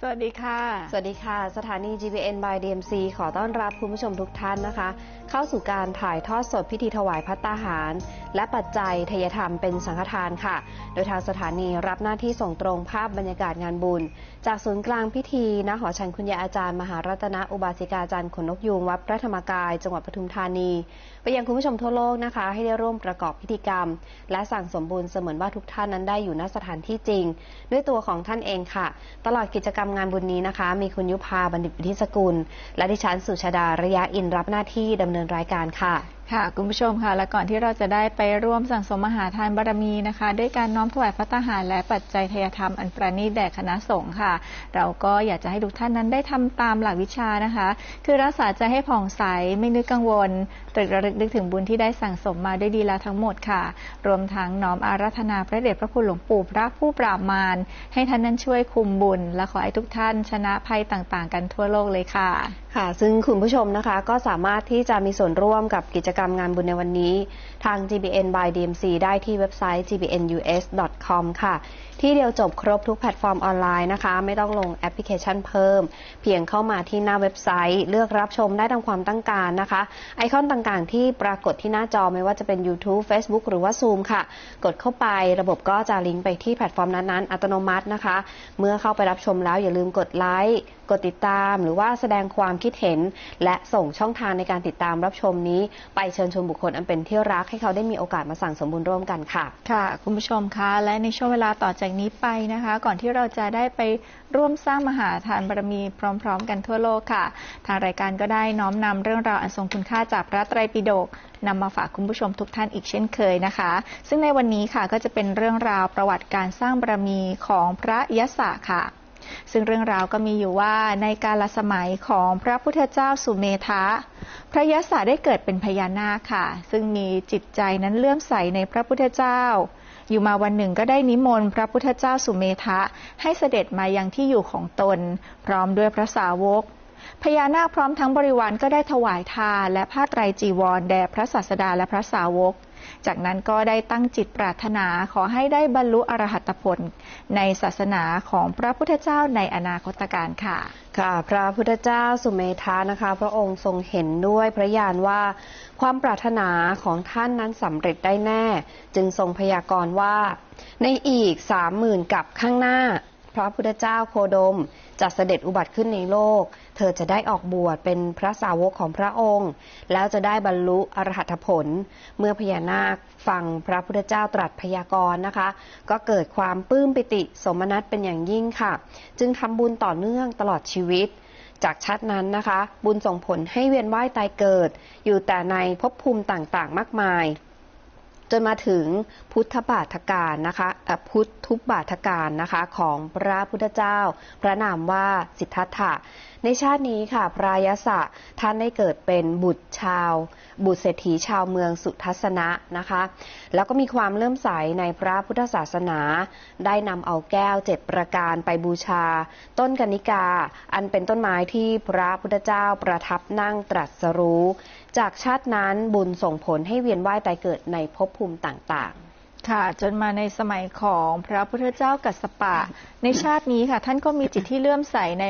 วัสดีค่ะสวัสดีค่ะสถานี GBN by DMC ขอต้อนรับคุณผู้ชมทุกท่านนะคะเข้าสู่การถ่ายทอดสดพิธีถวายภัตตาหารและปัจจัยทายธรรมเป็นสังฆทานค่ะโดยทางสถานีรับหน้าที่ส่งตรงภาพบรรยากาศงานบุญจากศูนย์กลางพิธีณหอฉันคุณยายอาจารย์มหารัตนอุบาสิกาจารย์ขนนกยูงวัดพระธรรมกายจังหวัดปทุมธานีไปยังคุณผู้ชมทั่วโลกนะคะให้ได้ร่วมประกอบพิธีกรรมและสั่งสมบุญเสมือนว่าทุกท่านนั้นได้อยู่ณสถานที่จริงด้วยตัวของท่านเองค่ะตลอดกิจกรรมงานบุญนี้นะคะมีคุณยุพาบัณฑิตวิทิสกุลและดิฉันสุชาดาระยะอินรับหน้าที่ดำเนินรายการค่ะคุณผู้ชมค่ะและก่อนที่เราจะได้ไปร่วมสั่งสมมหาทานบารมีนะคะด้วยการน้อมถวายภัตตาหารและปัจจัยทายธรรมอันประณีตแด่คณะสงฆ์ค่ะเราก็อยากจะให้ทุกท่านนั้นได้ทำตามหลักวิชานะคะคือรักษาใจให้ผ่องใสไม่นึกกังวลตรึกระลึกนึกถึงบุญที่ได้สั่งสมมาด้วยดีแล้วทั้งหมดค่ะรวมทั้งน้อมอาราธนาพระเดชพระคุณหลวงปู่พระผู้ปราบมารให้ท่านนั้นช่วยคุมบุญและขอให้ทุกท่านชนะภัยต่างๆกันทั่วโลกเลยค่ะซึ่งคุณผู้ชมนะคะก็สามารถที่จะมีส่วนร่วมกับกิจกรรมงานบุญในวันนี้ทาง GBN by DMC ได้ที่เว็บไซต์ gbnus.com ค่ะที่เดียวจบครบทุกแพลตฟอร์มออนไลน์นะคะไม่ต้องลงแอปพลิเคชันเพิ่มเพียงเข้ามาที่หน้าเว็บไซต์เลือกรับชมได้ตามความต้องการนะคะไอคอนต่างๆที่ปรากฏที่หน้าจอไม่ว่าจะเป็น YouTube Facebook หรือว่า Zoom ค่ะกดเข้าไประบบก็จะลิงก์ไปที่แพลตฟอร์มนั้นๆอัตโนมัตินะคะเมื่อเข้าไปรับชมแล้วอย่าลืมกดไลค์กดติดตามหรือว่าแสดงความคิดเห็นและส่งช่องทางในการติดตามรับชมนี้ไปเชิญชวนบุคคลอันเป็นที่รักให้เขาได้มีโอกาสมาสั่งสมบุญร่วมกันค่ะคุณผู้ชมคะและในช่วงเวลาต่อจากนี้ไปนะคะก่อนที่เราจะได้ไปร่วมสร้างมหาทานบารมีพร้อมๆกันทั่วโลกค่ะทางรายการก็ได้น้อมนำเรื่องราวอันทรงคุณค่าจากพระไตรปิฎกนำมาฝากคุณผู้ชมทุกท่านอีกเช่นเคยนะคะซึ่งในวันนี้ค่ะก็จะเป็นเรื่องราวประวัติการสร้างบารมีของพระยศค่ะซึ่งเรื่องราวก็มีอยู่ว่าในกาลสมัยของพระพุทธเจ้าสุเมธะพระยศได้เกิดเป็นพญานาคค่ะซึ่งมีจิตใจนั้นเลื่อมใสในพระพุทธเจ้าอยู่มาวันหนึ่งก็ได้นิมนต์พระพุทธเจ้าสุเมธะให้เสด็จมายังที่อยู่ของตนพร้อมด้วยพระสาวกพญานาคพร้อมทั้งบริวารก็ได้ถวายทานและผ้าไตรจีวรแด่พระศาสดาและพระสาวกจากนั้นก็ได้ตั้งจิตปรารถนาขอให้ได้บรรลุอรหัตผลในศาสนาของพระพุทธเจ้าในอนาคตการค่ะพระพุทธเจ้าสุเมธะนะคะพระองค์ทรงเห็นด้วยพระญาณว่าความปรารถนาของท่านนั้นสำเร็จได้แน่จึงทรงพยากรณ์ว่าในอีก 30,000 กับข้างหน้าพระพุทธเจ้าโคดมจะเสด็จอุบัติขึ้นในโลกเธอจะได้ออกบวชเป็นพระสาวกของพระองค์แล้วจะได้บรรลุอรหัตผลเมื่อพญานาคฟังพระพุทธเจ้าตรัสพยากรณ์นะคะก็เกิดความปลื้มปิติสมนัสเป็นอย่างยิ่งค่ะจึงทำบุญต่อเนื่องตลอดชีวิตจากชาตินั้นนะคะบุญส่งผลให้เวียนว่ายตายเกิดอยู่แต่ในภพภูมิต่างๆมากมายจนมาถึงพุทธบาทการนะคะพุทธุบาทการนะคะของพระพุทธเจ้าพระนามว่าสิทธัตถะในชาตินี้ค่ะพระยศท่านได้เกิดเป็นบุตรเศรษฐีชาวเมืองสุทัศนะนะคะแล้วก็มีความเลื่อมใสในพระพุทธศาสนาได้นำเอาแก้ว7ประการไปบูชาต้นกนิกาอันเป็นต้นไม้ที่พระพุทธเจ้าประทับนั่งตรัสรู้จากชาตินั้นบุญส่งผลให้เวียนว่ายตายเกิดในภพภูมิต่างๆจนมาในสมัยของพระพุทธเจ้ากัสสปะในชาตินี้ค่ะท่านก็มีจิตที่เลื่อมใสใน